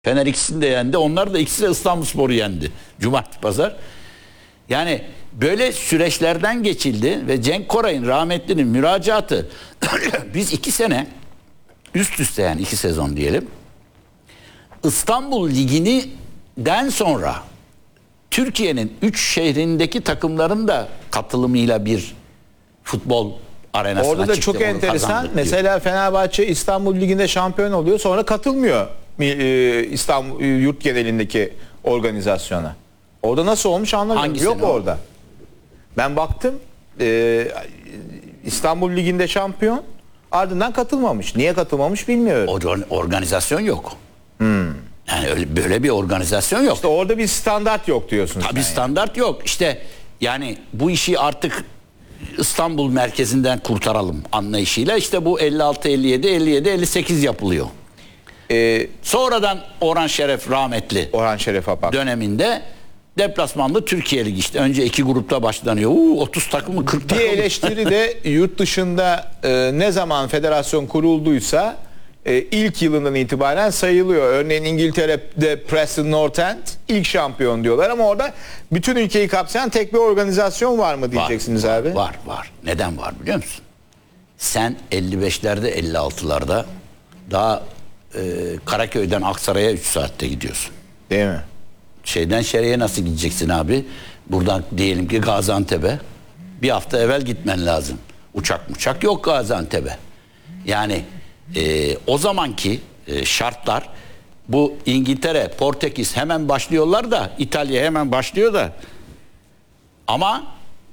Fener ikisini de yendi. Onlar da ikisi de İstanbulspor'u yendi. Cumartesi pazar. Yani böyle süreçlerden geçildi ve Cenk Koray'ın rahmetlinin müracaatı biz 2 sene üst üste, yani 2 sezon diyelim, İstanbul Ligi'den sonra Türkiye'nin 3 şehrindeki takımların da katılımıyla bir futbol arenasına orada da çıktı. çok enteresan. Mesela Fenerbahçe İstanbul Ligi'nde şampiyon oluyor, sonra katılmıyor İstanbul yurt genelindeki organizasyona. Orada nasıl olmuş anlamıyorum. Hangisi Yok o? orada. Ben baktım, İstanbul Ligi'nde şampiyon, ardından katılmamış. Niye katılmamış bilmiyorum. Organizasyon yok. Yani öyle, böyle bir organizasyon yok. İşte orada bir standart yok diyorsunuz. Tabii standart yok. İşte yani bu işi artık İstanbul merkezinden kurtaralım anlayışıyla işte bu 56, 57, 57, 58 yapılıyor. Sonradan Orhan Şeref rahmetli, Orhan Şeref Apak döneminde deplasmanlı Türkiye Ligi, işte önce 2 grupta başlanıyor. 30 takımı 40 Bir takımı. eleştiri de yurt dışında ne zaman federasyon kurulduysa ilk yılından itibaren sayılıyor. Örneğin İngiltere'de Preston North End ilk şampiyon diyorlar ama orada bütün ülkeyi kapsayan tek bir organizasyon var mı diyeceksiniz abi. Var. Neden var biliyor musun? Sen 55'lerde 56'larda daha Karaköy'den Aksaray'a 3 saatte gidiyorsun. Değil mi? Şeyden Şere'ye nasıl gideceksin abi? Buradan diyelim ki Gaziantep'e. Bir hafta evvel gitmen lazım. Uçak yok Gaziantep'e. Yani o zamanki şartlar, bu İngiltere, Portekiz hemen başlıyorlar da, İtalya hemen başlıyor da, ama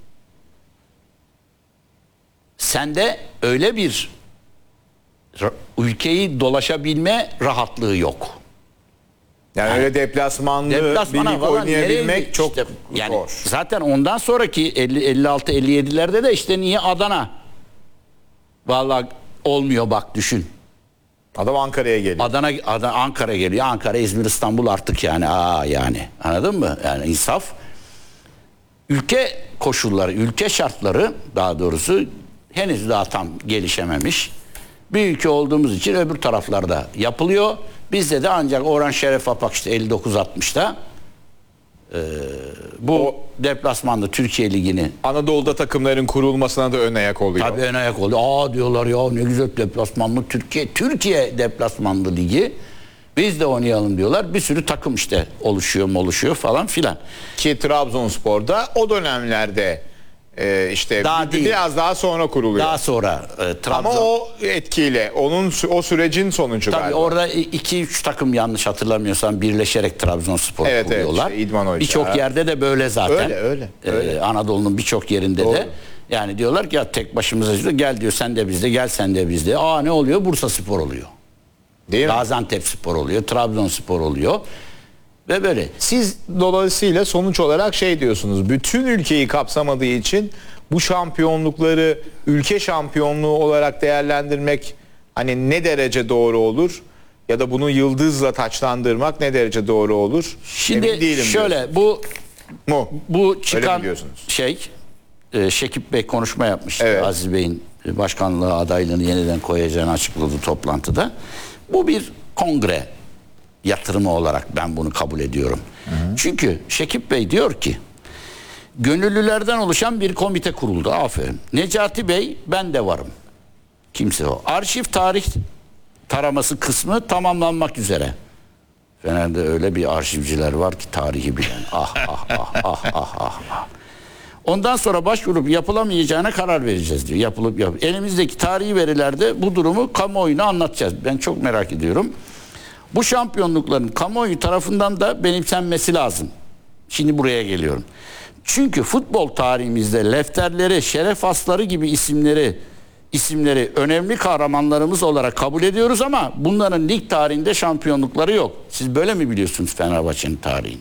sende öyle bir ülkeyi dolaşabilme rahatlığı yok. Yani öyle deplasmanlı bir lig oynayabilmek çok işte, yani zor. zaten ondan sonraki 56 57'lerde de işte niye Adana? Vallahi olmuyor, bak düşün. Adam Ankara'ya geliyor. Adana Ankara geliyor. Ankara, İzmir, İstanbul artık yani. Yani anladın mı? Yani insaf. Ülke koşulları, ülke şartları daha doğrusu henüz daha tam gelişememiş. Bir ülke olduğumuz için öbür taraflarda yapılıyor. Bizde de ancak Orhan Şeref Apak işte 59-60'da bu deplasmanda Türkiye Ligi'ni, Anadolu'da takımların kurulmasına da ön ayak oluyor. tabii ön ayak oluyor. Diyorlar ya ne güzel deplasmanlı Türkiye deplasmanlı ligi. Biz de oynayalım diyorlar. Bir sürü takım işte oluşuyor falan filan. Ki Trabzonspor'da o dönemlerde işte Daha değil. biraz daha sonra kuruluyor. Daha sonra Trabzon. Ama o etkiyle, o sürecin sonucu tabii galiba. orada 2-3 takım yanlış hatırlamıyorsam birleşerek Trabzonspor kuruyorlar. Evet, İdman Hoca. Birçok yerde de böyle zaten. Öyle. Anadolu'nun birçok yerinde Doğru. de. Yani diyorlar ki ya tek başımıza gel diyor, sen de bizde, gel sen de bizde. Ne oluyor? Bursaspor oluyor. Değil mi? Gaziantepspor oluyor, Trabzonspor oluyor. Ve böyle. Siz dolayısıyla sonuç olarak şey diyorsunuz, bütün ülkeyi kapsamadığı için bu şampiyonlukları ülke şampiyonluğu olarak değerlendirmek hani ne derece doğru olur? Ya da bunu yıldızla taçlandırmak ne derece doğru olur? Şimdi Emin değilim şöyle diyorsunuz. bu çıkan diyorsunuz? Şekip Bey konuşma yapmıştı. Evet. Aziz Bey'in başkanlığı adaylığını yeniden koyacağını açıkladı toplantıda. Bu bir kongre yatırımı olarak ben bunu kabul ediyorum. Çünkü Şekip Bey diyor ki gönüllülerden oluşan bir komite kuruldu. Aferin. Necati Bey, ben de varım. Kimse o. Arşiv tarih taraması kısmı tamamlanmak üzere. Fener'de öyle bir arşivciler var ki tarihi bilen. Ondan sonra başvurup yapılamayacağına karar vereceğiz diyor. Elimizdeki tarihi verilerde bu durumu kamuoyuna anlatacağız. Ben çok merak ediyorum. Bu şampiyonlukların kamuoyu tarafından da benimsenmesi lazım. Şimdi buraya geliyorum. Çünkü futbol tarihimizde lefterleri, şeref asları gibi isimleri önemli kahramanlarımız olarak kabul ediyoruz ama bunların lig tarihinde şampiyonlukları yok. Siz böyle mi biliyorsunuz Fenerbahçe'nin tarihini?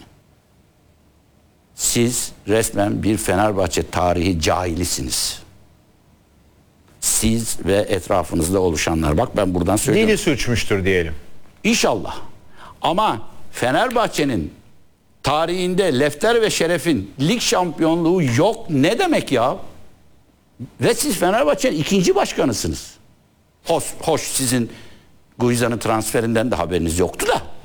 Siz resmen bir Fenerbahçe tarihi cahilisiniz. Siz ve etrafınızda oluşanlar. Bak ben buradan söylüyorum. Dili sürçmüştür diyelim. İnşallah. Ama Fenerbahçe'nin tarihinde lefter ve şerefin lig şampiyonluğu yok ne demek ya? Ve siz Fenerbahçe'nin 2. başkanısınız. Hoş sizin Guiza'nın transferinden de haberiniz yoktu da.